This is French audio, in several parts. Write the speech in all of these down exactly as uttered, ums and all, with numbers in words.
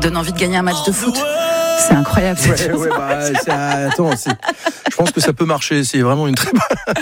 donne envie de gagner un match de foot. C'est incroyable cette ouais, chanson. ouais, bah, c'est, attends, c'est, je pense que ça peut marcher. C'est vraiment une très bonne.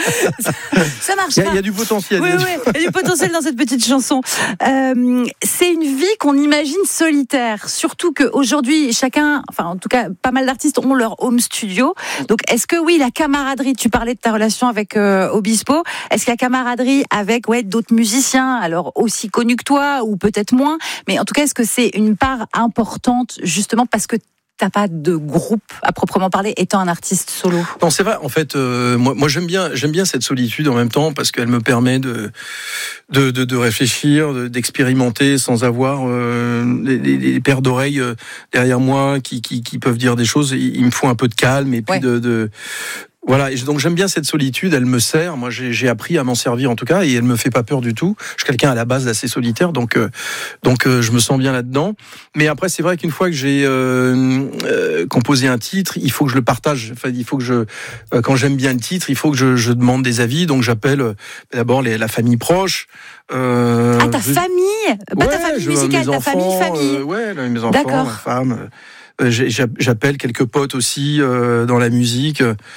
Ça marche. Il y, y a du potentiel. Oui, oui, il y a du potentiel dans cette petite chanson. Euh, c'est une vie qu'on imagine solitaire. Surtout qu'aujourd'hui, chacun, enfin en tout cas, pas mal d'artistes ont leur home studio. Donc, est-ce que oui, la camaraderie, tu parlais de ta relation avec euh, Obispo, est-ce que la camaraderie avec ouais, d'autres musiciens, alors aussi connus que toi, ou peut-être moins, mais en tout cas, est-ce que c'est une part importante, justement, parce que t'as pas de groupe à proprement parler, étant un artiste solo? Non, c'est vrai. En fait, euh, moi, moi, j'aime bien, j'aime bien cette solitude en même temps parce qu'elle me permet de, de, de, de réfléchir, de, d'expérimenter sans avoir euh, les, les, les paires d'oreilles euh, derrière moi qui, qui, qui peuvent dire des choses. Il, il me faut un peu de calme et puis ouais. de, de Voilà, et donc j'aime bien cette solitude, elle me sert. Moi, j'ai, j'ai appris à m'en servir en tout cas, et elle me fait pas peur du tout. Je suis quelqu'un à la base d'assez solitaire, donc euh, donc euh, je me sens bien là-dedans. Mais après, c'est vrai qu'une fois que j'ai euh, euh, composé un titre, il faut que je le partage. Enfin, il faut que je, euh, quand j'aime bien le titre, il faut que je, je demande des avis. Donc j'appelle euh, d'abord les, la famille proche. Euh, ah, ta je... famille, pas ouais, ta famille musicale, ta enfants, famille, famille. Euh, ouais, mes enfants, D'accord. ma femme. Euh, j'appelle quelques potes aussi euh, dans la musique.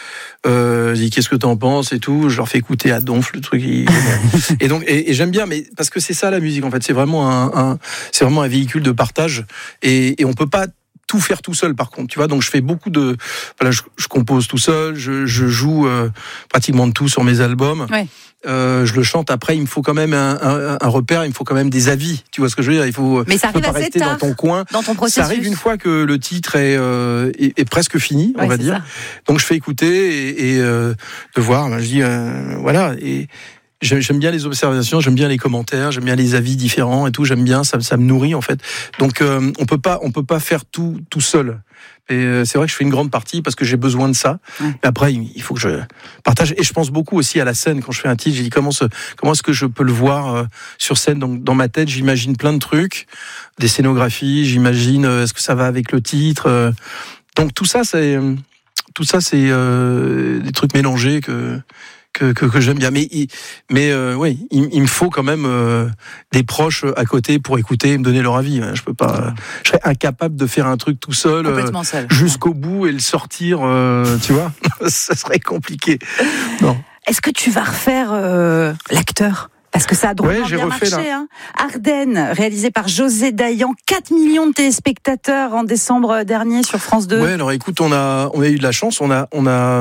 Euh, je dis qu'est-ce que t'en penses et tout. Je leur fais écouter à donf le truc. Et, et donc et, et j'aime bien, mais parce que c'est ça la musique en fait. C'est vraiment un, un c'est vraiment un véhicule de partage et, et on peut pas tout faire tout seul par contre, tu vois. Donc je fais beaucoup de, voilà, je, je compose tout seul, je, je joue euh, pratiquement de tout sur mes albums. Ouais. Euh, je le chante. Après, il me faut quand même un, un, un repère, il me faut quand même des avis. Tu vois ce que je veux dire ? Il faut. Mais ça arrive assez rester tard dans ton coin. Dans ton processus. Ça arrive une fois que le titre est, euh, est, est presque fini, on ouais, va dire. Ça. Donc je fais écouter et, et euh, de voir. Ben, je dis euh, voilà. Et j'aime bien les observations, j'aime bien les commentaires, j'aime bien les avis différents et tout. J'aime bien, ça, ça me nourrit en fait. Donc euh, on peut pas, on peut pas faire tout tout seul. Et c'est vrai que je fais une grande partie parce que j'ai besoin de ça. Ouais. Mais après, il faut que je partage. Et je pense beaucoup aussi à la scène quand je fais un titre. J'ai dit comment, se, comment est-ce que je peux le voir euh, sur scène. Donc dans ma tête, j'imagine plein de trucs, des scénographies. J'imagine euh, est-ce que ça va avec le titre. Euh, donc tout ça, c'est tout ça, c'est euh, des trucs mélangés que. Que, que, que j'aime bien, mais mais euh, oui, il, il me faut quand même euh, des proches à côté pour écouter et me donner leur avis. Je peux pas, je serais incapable de faire un truc tout seul, euh, seul. jusqu'au ouais. bout et le sortir, euh, tu vois, ça serait compliqué. Non. Est-ce que tu vas refaire euh, l'acteur ? Parce que ça a drôlement ouais, bien refait, marché. Hein. Ardennes, réalisé par José Dayan, quatre millions de téléspectateurs en décembre dernier sur France deux. Ouais, alors écoute, on a on a eu de la chance, on a on a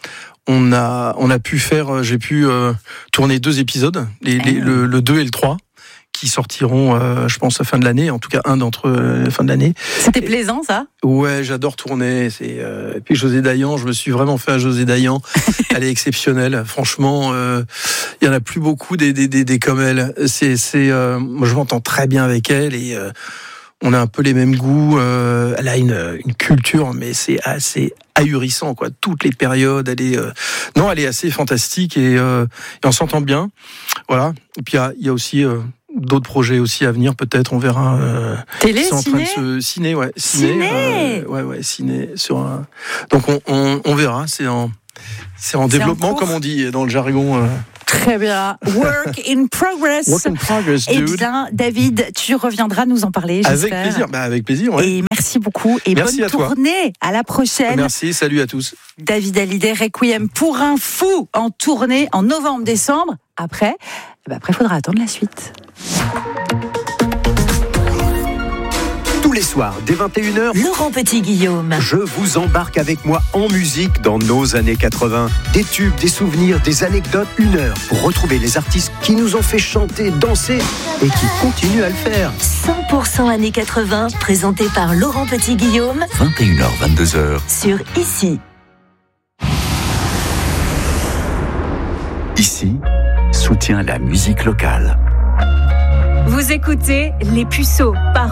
on a on a pu faire, j'ai pu euh, tourner deux épisodes, les, les, le, le deux et le trois. Qui sortiront, euh, je pense, à la fin de l'année. En tout cas, un d'entre eux, à la fin de l'année. C'était et, plaisant, ça ? Ouais, j'adore tourner. C'est, euh, et puis José Dayan, je me suis vraiment fait à José Dayan. Elle est exceptionnelle. Franchement, il euh, y en a plus beaucoup des, des, des, des comme elle. C'est, c'est, euh, moi, je m'entends très bien avec elle et euh, on a un peu les mêmes goûts. Euh, elle a une, une culture, mais c'est assez ahurissant, quoi. Toutes les périodes, elle est, euh, non, elle est assez fantastique et, euh, et on s'entend bien. Voilà. Et puis il y a, y a aussi euh, d'autres projets aussi à venir, peut-être, on verra. Euh, Télé, c'est en ciné train de se ciné, ouais, ciné, ciné euh, ouais, ouais, ciné sur un. Donc on, on, on verra. C'est en, c'est en c'est développement, en comme on dit dans le jargon. Euh... Très bien. Work in progress. Work in progress, dude. Eh bien, David, tu reviendras nous en parler, j'espère. Avec plaisir. Bah, avec plaisir. Ouais. Et merci beaucoup et merci bonne à toi. tournée. À la prochaine. Merci. Salut à tous. David Hallyday, Requiem pour un fou en tournée en novembre-décembre. Après, eh ben après, faudra attendre la suite. Tous les soirs, dès vingt et une heures, Laurent Petit-Guillaume. Je vous embarque avec moi en musique dans nos années quatre-vingts. Des tubes, des souvenirs, des anecdotes, une heure pour retrouver les artistes qui nous ont fait chanter, danser et qui continuent à le faire. cent pour cent années quatre-vingts, présenté par Laurent Petit-Guillaume. vingt et une heures, vingt-deux heures. Sur Ici. Ici, soutient la musique locale. Vous écoutez Les Puceaux par